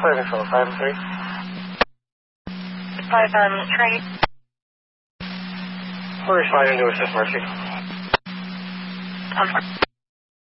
service for 5-3. 5 trade. We're responding to assist Mercy.